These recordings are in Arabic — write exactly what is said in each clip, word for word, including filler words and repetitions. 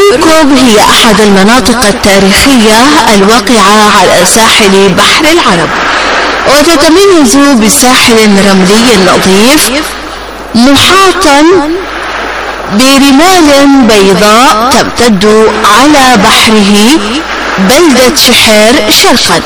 روكوب هي أحد المناطق التاريخية الواقعة على ساحل بحر العرب، وتتميز بساحل رملي نظيف محاطا برمال بيضاء تمتد على بحره بلدة شحير شرقا.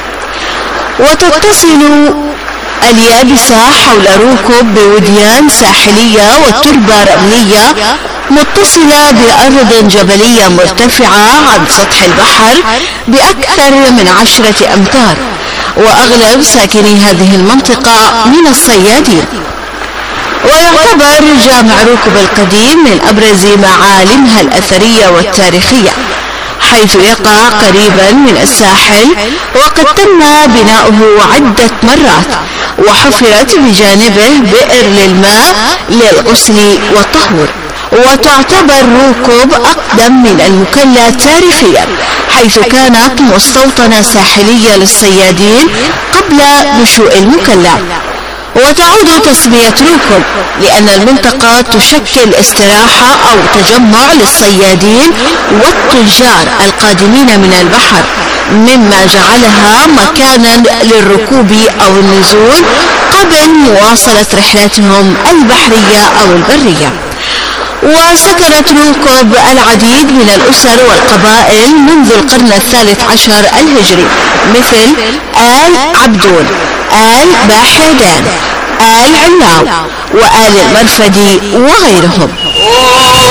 وتتصل اليابسة حول روكوب بوديان ساحلية والتربة رملية متصلة بأرض جبلية مرتفعة عن سطح البحر بأكثر من عشرة أمتار، وأغلب ساكني هذه المنطقة من الصيادين. ويعتبر جامع روكوب القديم من أبرز معالمها الأثرية والتاريخية، حيث يقع قريبا من الساحل، وقد تم بناؤه عدة مرات، وحفرت بجانبه بئر للماء للغسل والطهور. وتعتبر روكوب أقدم من المكلا تاريخيا، حيث كانت مستوطنة ساحلية للصيادين قبل نشوء المكلا. وتعود تسمية روكوب لأن المنطقة تشكل استراحة أو تجمع للصيادين والتجار القادمين من البحر، مما جعلها مكانا للركوب أو النزول قبل مواصلة رحلاتهم البحرية أو البرية. وسكنت روكوب العديد من الأسر والقبائل منذ القرن الثالث عشر الهجري، مثل آل عبدون، آل باحدان، آل علاو، وآل المرفدي وغيرهم.